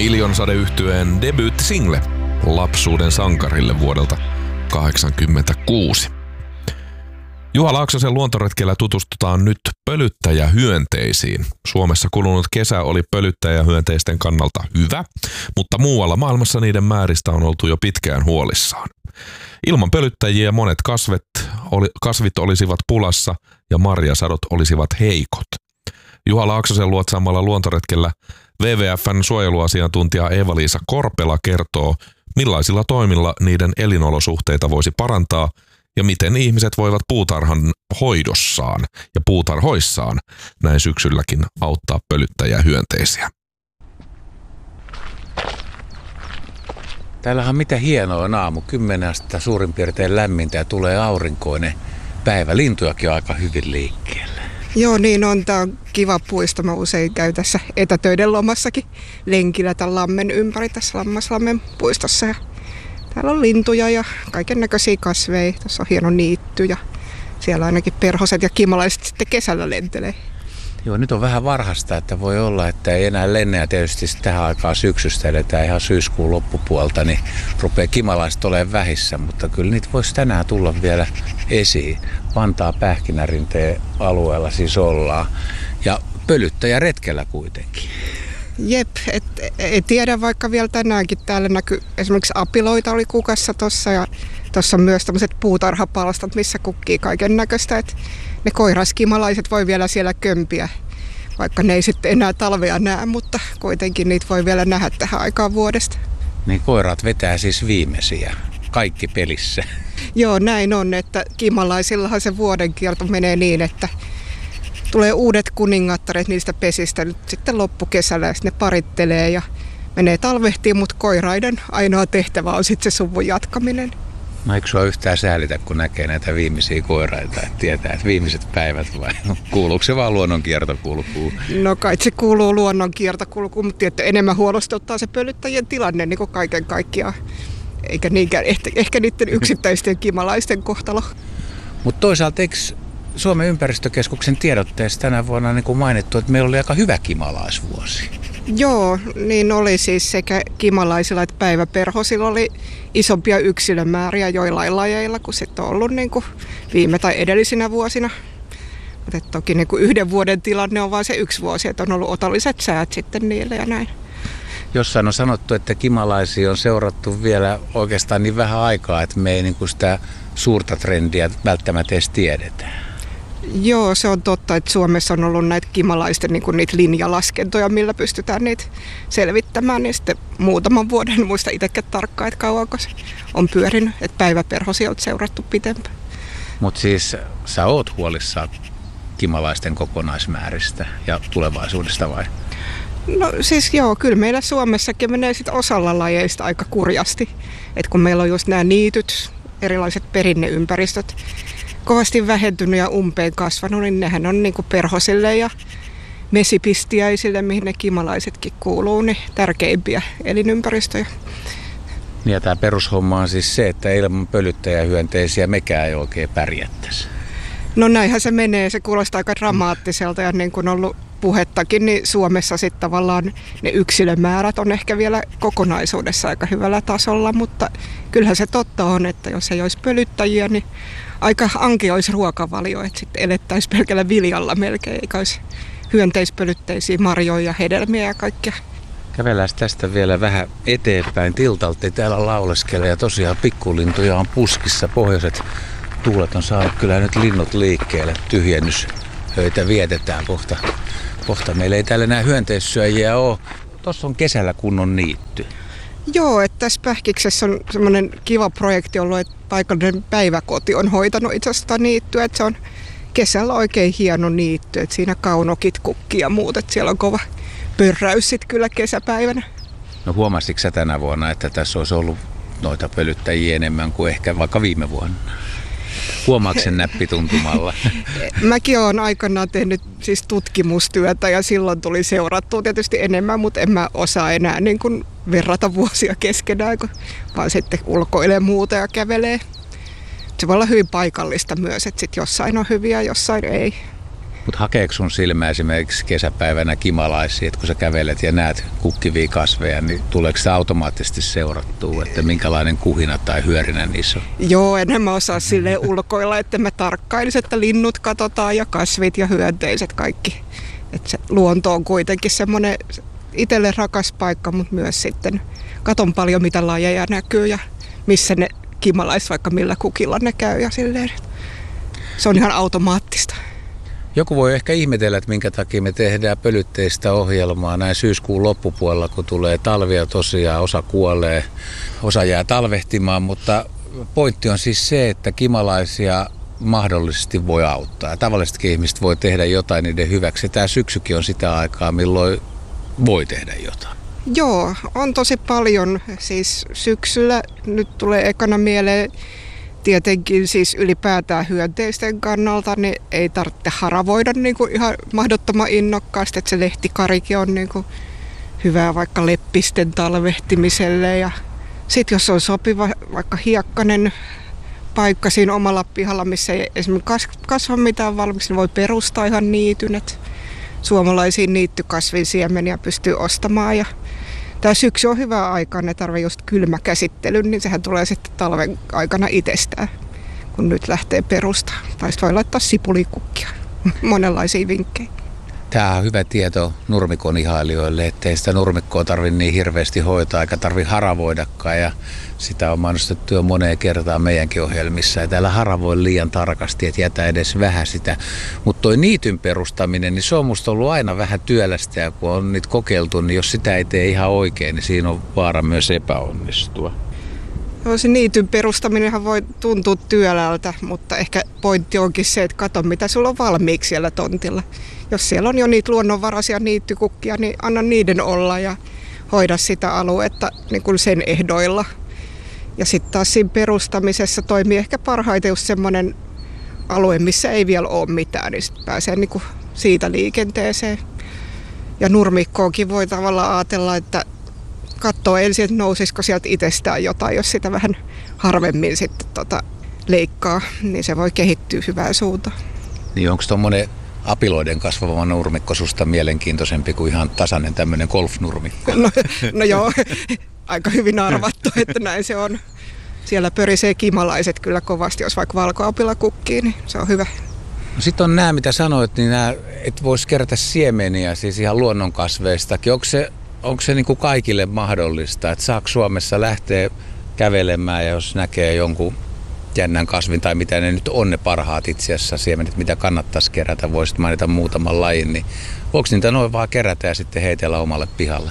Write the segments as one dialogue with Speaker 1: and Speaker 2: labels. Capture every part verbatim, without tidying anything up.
Speaker 1: Miljonsade-yhtyeen debyyttisingle Lapsuuden sankarille vuodelta kahdeksankymmentäkuusi. Juha Laaksosen luontoretkellä tutustutaan nyt pölyttäjähyönteisiin. Suomessa kulunut kesä oli pölyttäjähyönteisten kannalta hyvä, mutta muualla maailmassa niiden määristä on oltu jo pitkään huolissaan. Ilman pölyttäjiä monet kasvet, oli, kasvit olisivat pulassa ja marjasadot olisivat heikot. Juha Laaksosen luotsaamalla luontoretkellä W W F:n suojeluasiantuntija Eeva-Liisa Korpela kertoo, millaisilla toimilla niiden elinolosuhteita voisi parantaa ja miten ihmiset voivat puutarhan hoidossaan ja puutarhoissaan näin syksylläkin auttaa pölyttäjähyönteisiä.
Speaker 2: Täällähän on mitä hienoa on aamu. Kymmenen astetta suurin piirtein lämmintä ja tulee aurinkoinen päivä. Lintujakin on aika hyvin liikkeellä.
Speaker 3: Joo, niin on. Tämä on kiva puisto. Mä usein käyn tässä etätöiden lomassakin lenkillä tämän lammen ympäri tässä Lammaslammen puistossa. Ja täällä on lintuja ja kaiken näköisiä kasveja. Tässä on hieno niitty ja siellä ainakin perhoset ja kimalaiset sitten kesällä lentelee.
Speaker 2: Joo, nyt on vähän varhasta, että voi olla, että ei enää lenne ja tietysti tähän aikaan syksystä eletään ihan syyskuun loppupuolta, niin rupeaa kimalaiset olemaan vähissä, mutta kyllä niitä voisi tänään tulla vielä esiin. Vantaa Pähkinärinteen alueella siis ollaan ja pölyttäjä retkellä kuitenkin.
Speaker 3: Jep, et, et tiedä vaikka vielä tänäänkin täällä näkyy esimerkiksi apiloita oli kukassa tossa ja tuossa on myös tämmöiset puutarhapalstat, missä kukkii kaiken näköistä, että ne koiraskimalaiset voi vielä siellä kömpiä, vaikka ne ei sitten enää talvea näe, mutta kuitenkin niitä voi vielä nähdä tähän aikaan vuodesta.
Speaker 2: Niin koirat vetää siis viimeisiä, kaikki pelissä.
Speaker 3: Joo, näin on, että kimalaisillahan se vuoden kierto menee niin, että tulee uudet kuningattaret niistä pesistä nyt sitten loppukesällä ja sitten ne parittelee ja menee talvehtiin, mutta koiraiden ainoa tehtävä on sitten se suvun jatkaminen.
Speaker 2: No eikö sua yhtään säälitä, kun näkee näitä viimeisiä koiraita, että tietää, että viimeiset päivät vai kuuluuko se vaan luonnonkiertokulkuun?
Speaker 3: No kai se kuuluu luonnonkiertokulkuun, mutta tietysti enemmän huolestuttaa se pölyttäjien tilanne niin kuin kaiken kaikkiaan. Eikä niinkään ehkä, ehkä niiden yksittäisten kimalaisten kohtalo.
Speaker 2: Mutta toisaalta eikö Suomen ympäristökeskuksen tiedotteessa tänä vuonna niin kuin mainittu, että meillä oli aika hyvä kimalaisvuosi?
Speaker 3: Joo, niin oli siis sekä kimalaisilla että päiväperhosilla oli isompia yksilömääriä joillain lajeilla kuin sitten on ollut niin kuin viime tai edellisinä vuosina. Mutta toki niin kuin yhden vuoden tilanne on vain se yksi vuosi, että on ollut otolliset säät sitten niille ja näin.
Speaker 2: Jossain on sanottu, että kimalaisia on seurattu vielä oikeastaan niin vähän aikaa, että me ei niin kuin sitä suurta trendiä välttämättä edes tiedetä.
Speaker 3: Joo, se on totta, että Suomessa on ollut näitä kimalaisten niin kuin niitä linjalaskentoja, millä pystytään niitä selvittämään. Niin sitten muutaman vuoden, en muista itsekään tarkkaan, että kauanko se on pyörinyt, että päiväperhosia on seurattu pitempään.
Speaker 2: Mutta siis sä oot huolissaan kimalaisten kokonaismääristä ja tulevaisuudesta vai?
Speaker 3: No siis joo, kyllä meillä Suomessakin menee sit osalla lajeista aika kurjasti. Et kun meillä on just nämä niityt, erilaiset perinneympäristöt, kovasti vähentynyt ja umpeen kasvanut, niin nehän on niinku perhosille ja mesipistiäisille, mihin ne kimalaisetkin kuuluu, niin tärkeimpiä elinympäristöjä.
Speaker 2: Ja tämä perushomma on siis se, että ilman pölyttäjähyönteisiä mekään ei oikein pärjättäisi.
Speaker 3: No näinhän se menee, se kuulostaa aika dramaattiselta ja niin kuin on ollut puhettakin, niin Suomessa sitten tavallaan ne yksilömäärät on ehkä vielä kokonaisuudessa aika hyvällä tasolla, mutta kyllähän se totta on, että jos ei olisi pölyttäjiä, niin aika anki olisi ruokavalio, että sitten elettäisiin pelkällä viljalla melkein, eikä olisi hyönteispölytteisiä marjoja, hedelmiä ja kaikkea.
Speaker 2: Kävellään tästä vielä vähän eteenpäin. Tiltalta täällä lauleskelee ja tosiaan pikkulintuja on puskissa. Pohjoiset tuulet on saanut kyllä nyt linnut liikkeelle. Tyhjennyshöitä vietetään kohta. Kohta meillä ei täällä enää hyönteissyöjiä ole. Tuossa on kesällä kunnon niitty.
Speaker 3: Joo, että tässä Pähkiksessä on semmoinen kiva projekti ollut, että paikallinen päiväkoti on hoitanut itse asiassa niittyä. Että se on kesällä oikein hieno niitty, että siinä kaunokit kukkii ja muut, että siellä on kova pörräys sitten kyllä kesäpäivänä.
Speaker 2: No huomasitko sä tänä vuonna, että tässä olisi ollut noita pölyttäjiä enemmän kuin ehkä vaikka viime vuonna? Huomaatko sen näppituntumalla?
Speaker 3: Mäkin olen aikanaan tehnyt siis tutkimustyötä ja silloin tuli seurattua tietysti enemmän, mutta en mä osaa enää niin kuin verrata vuosia keskenään, kun vaan sitten ulkoilee muuta ja kävelee. Se voi olla hyvin paikallista myös, että sitten jossain on hyviä ja jossain ei.
Speaker 2: Mutta hakeeko sun silmä esimerkiksi kesäpäivänä kimalaisia, että kun sä kävelet ja näet kukkivia kasveja, niin tuleeko se automaattisesti seurattua, että minkälainen kuhina tai hyörinä niissä on?
Speaker 3: Joo, en mä osaa silleen ulkoilla, että mä tarkkailisin, että linnut katsotaan ja kasvit ja hyönteiset kaikki. Että se luonto on kuitenkin semmoinen itselle rakas paikka, mutta myös sitten katon paljon mitä lajeja näkyy ja missä ne kimalaiset vaikka millä kukilla ne käy ja silleen. Se on ihan automaattista.
Speaker 2: Joku voi ehkä ihmetellä, että minkä takia me tehdään pölytteistä ohjelmaa näin syyskuun loppupuolella, kun tulee talvia tosiaan, osa kuolee, osa jää talvehtimaan, mutta pointti on siis se, että kimalaisia mahdollisesti voi auttaa. Ja tavallisetkin ihmiset voi tehdä jotain niiden hyväksi. Tämä syksykin on sitä aikaa, milloin voi tehdä jotain.
Speaker 3: Joo, on tosi paljon. Siis syksyllä nyt tulee ekana mieleen tietenkin siis ylipäätään hyönteisten kannalta, niin ei tarvitse haravoida niin kuin ihan mahdottoman innokkaasti, että se lehtikarikin on niin kuin hyvää vaikka leppisten talvehtimiselle. Ja sitten jos on sopiva vaikka hiekkainen paikka siinä omalla pihalla, missä ei esimerkiksi kasva mitään valmiiksi, niin voi perustaa ihan niityn, että suomalaisia niittykasvinsiemeniä pystyy ostamaan. Ja tämä syksy on hyvä aika, ne tarvitsee just kylmäkäsittelyn, niin sehän tulee sitten talven aikana itsestään, kun nyt lähtee perustaa. Tai sitten voi laittaa sipulikukkia, monenlaisia vinkkejä.
Speaker 2: Tämä on hyvä tieto nurmikon ihailijoille, ettei sitä nurmikkoa tarvitse niin hirveästi hoitaa eikä tarvitse haravoidakaan. Ja sitä on mainostettu jo moneen kertaan meidänkin ohjelmissa. Ja täällä haravoi liian tarkasti, että jätä edes vähän sitä. Mutta toi niityn perustaminen, niin se on musta ollut aina vähän työlästä. Ja kun on niitä kokeiltu, niin jos sitä ei tee ihan oikein, niin siinä on vaara myös epäonnistua.
Speaker 3: Joo, se niityn perustaminenhan voi tuntua työläältä, mutta ehkä pointti onkin se, että kato mitä sulla on valmiiksi siellä tontilla. Jos siellä on jo niitä luonnonvaraisia niittykukkia, niin anna niiden olla ja hoida sitä aluetta niin kuin sen ehdoilla. Ja sitten taas siinä perustamisessa toimii ehkä parhaiten just semmoinen alue, missä ei vielä ole mitään, niin sitten pääsee niin kuin siitä liikenteeseen. Ja nurmikkoonkin voi tavallaan ajatella, että katsoo ensin, että nousisiko sieltä itsestään jotain, jos sitä vähän harvemmin sitten tota leikkaa, niin se voi kehittyä hyvään suuntaan.
Speaker 2: Niin onko tuommoinen apiloiden kasvava nurmikko susta mielenkiintoisempi kuin ihan tasainen tämmöinen golfnurmikko?
Speaker 3: No, no joo, aika hyvin arvattu, että näin se on. Siellä pörisee kimalaiset kyllä kovasti, jos vaikka valkoapila kukkii, niin se on hyvä.
Speaker 2: No sitten on nämä, mitä sanoit, niin nämä, et voisi kerätä siemeniä, siis ihan luonnonkasveistakin. Onko se, onko se niin kuin kaikille mahdollista, että saako Suomessa lähteä kävelemään ja jos näkee jonkun jännän kasvin tai mitä ne nyt on ne parhaat itse asiassa siemenet, mitä kannattaisi kerätä, voisit mainita muutaman lajin, niin voiko niitä noin vaan kerätä ja sitten heitellä omalle pihalle?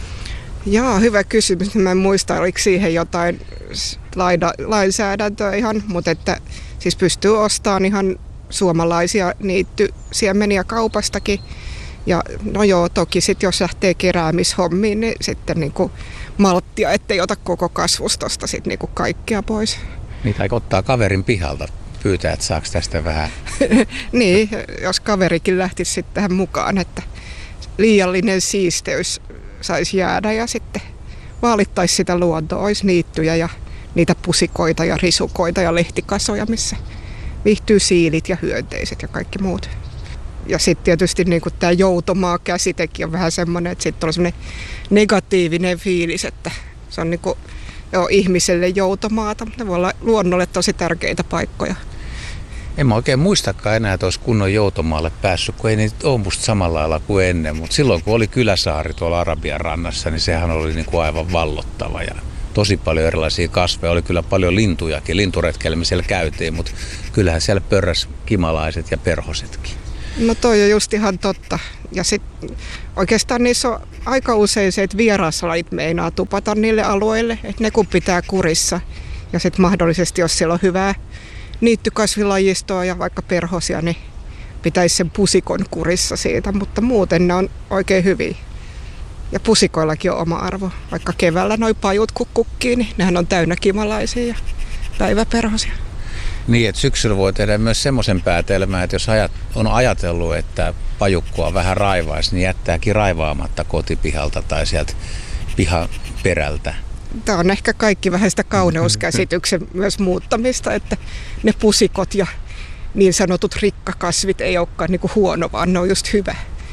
Speaker 3: Jaa, hyvä kysymys. Mä en muista, oliko siihen jotain laida, lainsäädäntöä ihan, mutta että siis pystyy ostamaan ihan suomalaisia niittysiemeniä kaupastakin. Ja no joo, toki sitten jos lähtee keräämishommiin, niin sitten niinku malttia, ettei ota koko kasvustosta sitten niinku kaikkea pois.
Speaker 2: Niitä ei ottaa kaverin pihalta, pyytää, että saako tästä vähän.
Speaker 3: Niin, jos kaverikin lähtisi sitten tähän mukaan, että liiallinen siisteys saisi jäädä ja sitten vaalittaisi sitä luontoa, olisi niittyjä ja niitä pusikoita ja risukoita ja lehtikasoja, missä viihtyy siilit ja hyönteiset ja kaikki muut. Ja sitten tietysti niin tämä joutomaa-käsitekin on vähän semmoinen, että sitten on semmoinen negatiivinen fiilis, että se on niin kuin, joo, ihmiselle joutomaata, mutta ne voi olla luonnolle tosi tärkeitä paikkoja.
Speaker 2: En mä oikein muistakaan enää, että olisi kunnon joutomaalle päässyt, kun ei niitä ole musta samalla lailla kuin ennen. Mutta silloin kun oli Kyläsaari tuolla Arabian rannassa, niin sehän oli niin kuin aivan vallottava ja tosi paljon erilaisia kasveja. Oli kyllä paljon lintujakin, linturetkeillä me siellä käytiin, mutta kyllähän siellä pörräs kimalaiset ja perhosetkin.
Speaker 3: No toi on just ihan totta. Ja sitten oikeastaan niissä on aika usein se, että vieraslajit meinaa tupata niille alueille, että ne kun pitää kurissa. Ja sitten mahdollisesti, jos siellä on hyvää niittykasvilajistoa ja vaikka perhosia, niin pitäisi sen pusikon kurissa siitä, mutta muuten ne on oikein hyviä. Ja pusikoillakin on oma arvo. Vaikka keväällä noi pajut kun kukkii, niin nehän on täynnä kimalaisia ja päiväperhosia.
Speaker 2: Niin, että syksyllä voi tehdä myös semmoisen päätelmän, että jos ajat, on ajatellut, että pajukkoa vähän raivaisi, niin jättääkin raivaamatta kotipihalta tai sieltä pihan perältä.
Speaker 3: Tämä on ehkä kaikki vähän sitä kauneuskäsityksen myös muuttamista, että ne pusikot ja niin sanotut rikkakasvit ei olekaan niin kuin huono, vaan ne on just hyvä.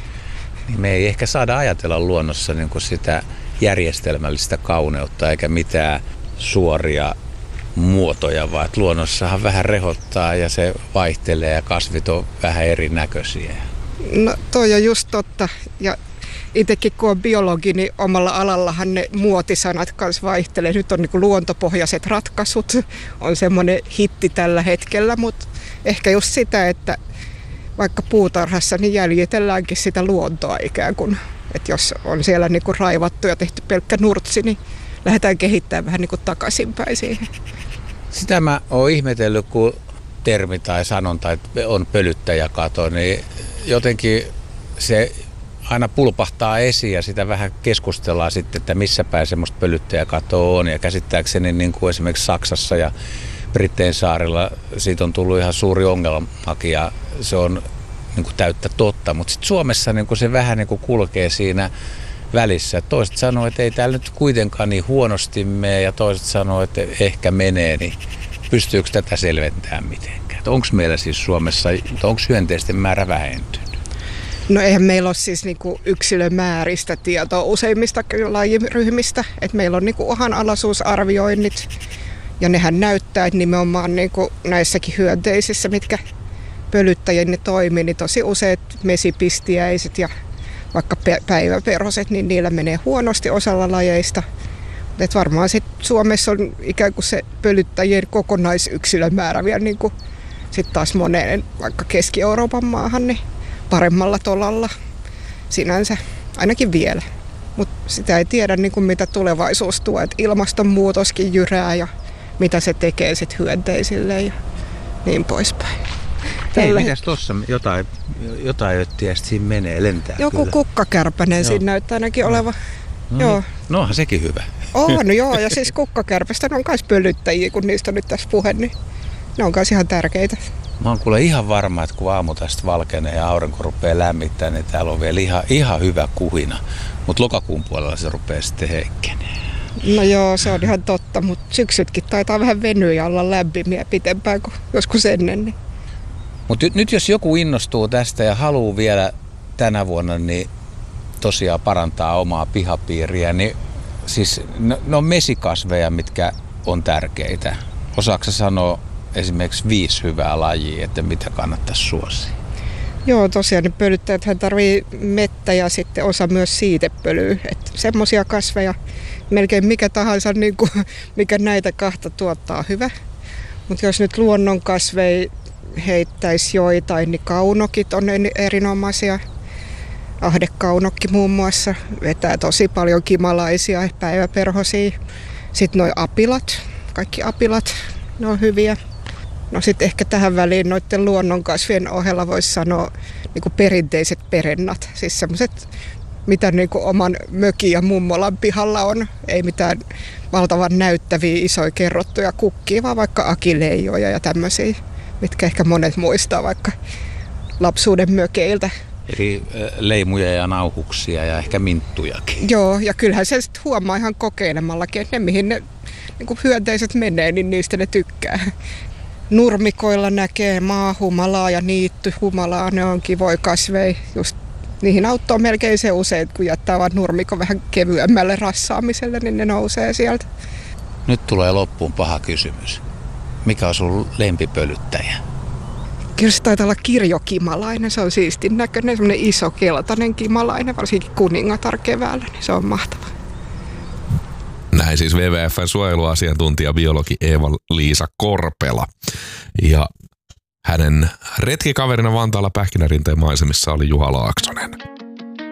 Speaker 2: Niin me ei ehkä saada ajatella luonnossa niin kuin sitä järjestelmällistä kauneutta eikä mitään suoria muotoja, vaan että luonnossahan vähän rehottaa ja se vaihtelee ja kasvit on vähän erinäköisiä.
Speaker 3: No toi on just totta. Ja itsekin kun on biologi, niin omalla alallahan ne muotisanat kanssa vaihtelee. Nyt on niin kuin luontopohjaiset ratkaisut, on semmoinen hitti tällä hetkellä, mutta ehkä just sitä, että vaikka puutarhassa niin jäljitelläänkin sitä luontoa ikään kuin. Että jos on siellä niin kuin raivattu ja tehty pelkkä nurtsi, niin lähdetään kehittämään vähän niin kuin takaisinpäin siihen.
Speaker 2: Sitä mä oon ihmetellyt, kun termi tai sanonta, että on pölyttäjäkato, niin jotenkin se aina pulpahtaa esiin ja sitä vähän keskustellaan sitten, että missä päin semmoista pölyttäjäkatoa on. Ja käsittääkseni niin kuin esimerkiksi Saksassa ja Brittein saarilla siitä on tullut ihan suuri ongelmakin ja se on niin kuin täyttä totta. Mutta sitten Suomessa niin kuin se vähän niin kuin kulkee siinä välissä. Toiset sanoo, että ei täällä nyt kuitenkaan niin huonosti mene ja toiset sanoo, että ehkä menee. Niin pystyykö tätä selventämään mitenkään? Onko meillä siis Suomessa, onko hyönteisten määrä vähentynyt?
Speaker 3: No eihän meillä ole siis niinku yksilömääristä tietoa useimmista lajiryhmistä. Et meillä on niinku uhanalaisuusarvioinnit ja nehän näyttää, että nimenomaan niinku näissäkin hyönteisissä, mitkä pölyttäjien toimii, niin tosi useat mesipistiäiset ja vaikka päiväperhoset, niin niillä menee huonosti osalla lajeista. Et varmaan sit Suomessa on ikään kuin se pölyttäjien kokonaisyksilömäärä vielä niin kuin sit taas moneen vaikka Keski-Euroopan maahan niin paremmalla tolalla sinänsä, ainakin vielä. Mutta sitä ei tiedä niin kuin mitä tulevaisuus tuo, että ilmastonmuutoskin jyrää ja mitä se tekee sit hyönteisille ja niin poispäin.
Speaker 2: Hei, mitäs tossa jotain, jotain öttiä siinä menee, lentää
Speaker 3: Joku
Speaker 2: kyllä.
Speaker 3: kukkakärpänen joo. Siinä näyttää ainakin olevan.
Speaker 2: No,
Speaker 3: joo.
Speaker 2: No onhan sekin hyvä.
Speaker 3: On, joo, ja siis kukkakärpästä on myös pölyttäjiä, kun niistä on nyt tässä puhe, niin ne on myös ihan tärkeitä.
Speaker 2: Mä oon kuule ihan varma, että kun aamu tästä valkenee ja aurinko rupeaa lämmittää, niin täällä on vielä ihan, ihan hyvä kuhina. Mutta lokakuun puolella se rupeaa sitten heikkenee.
Speaker 3: No joo, se on ihan totta, mutta syksytkin taitaa vähän venyä ja olla lämpimiä pitempään kuin joskus ennen. Niin.
Speaker 2: Mutta nyt jos joku innostuu tästä ja haluaa vielä tänä vuonna niin tosiaan parantaa omaa pihapiiriä, niin siis ne on mesikasveja, mitkä on tärkeitä. Osaatko sanoa esimerkiksi viisi hyvää lajia, että mitä kannattaisi suosia?
Speaker 3: Joo, tosiaan ne pölyttäjäthän tarvii mettä ja sitten osa myös siitepölyä. Että semmoisia kasveja, melkein mikä tahansa, niin kuin, mikä näitä kahta tuottaa hyvä. Mutta jos nyt luonnonkasveja heittäisi joitain, niin kaunokit on erinomaisia. Ahdekaunokki muun muassa vetää tosi paljon kimalaisia päiväperhosia. Sitten noi apilat, kaikki apilat, ne on hyviä. No sitten ehkä tähän väliin noiden luonnonkasvien ohella voisi sanoa niin kuin perinteiset perennat. Siis semmoiset, mitä niin kuin oman mökin ja mummolan pihalla on. Ei mitään valtavan näyttäviä isoja kerrottuja kukkia, vaan vaikka akileijoja ja tämmöisiä, mitkä ehkä monet muistaa vaikka lapsuuden mökeiltä.
Speaker 2: Eli leimuja ja nauhuksia ja ehkä minttujakin.
Speaker 3: Joo, ja kyllähän se sitten huomaa ihan kokeilemallakin, että ne mihin ne niin kuin hyönteiset menee, niin niistä ne tykkää. Nurmikoilla näkee maahumalaa ja niittyhumalaa, ne on kivoja kasveja. Just niihin auttaa melkein se usein, kun jättää vaan nurmikon vähän kevyemmälle rassaamiselle, niin ne nousee sieltä.
Speaker 2: Nyt tulee loppuun paha kysymys. Mikä on sun lempipölyttäjä?
Speaker 3: Kyllä se taitaa olla kirjokimalainen, se on siistin näköinen, semmoinen iso keltainen kimalainen, varsinkin kuningatar keväällä, niin se on mahtava.
Speaker 1: Näin siis W W F:n suojeluasiantuntija biologi Eeva-Liisa Korpela. Ja hänen retkikaverina Vantaalla Pähkinärinteen maisemissa oli Juha Laaksonen.